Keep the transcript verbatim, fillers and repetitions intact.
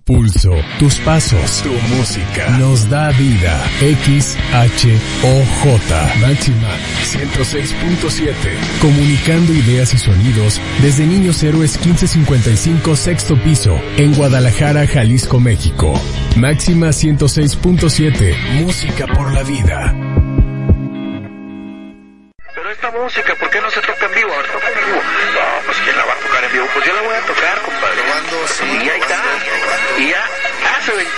pulso, tus pasos, tu música, nos da vida. X H O J, Máxima ciento seis punto siete, comunicando ideas y sonidos desde Niños Héroes quince cincuenta y cinco, sexto piso, en Guadalajara, Jalisco, México. Máxima ciento seis punto siete, música por la vida. Pero esta música, ¿por qué no se toca en vivo? A ver, toca en vivo. No, pues ¿quién la va a tocar en vivo? Pues yo la voy a tocar, compadre. Probando, sí, y ahí está. Y ya hace veinte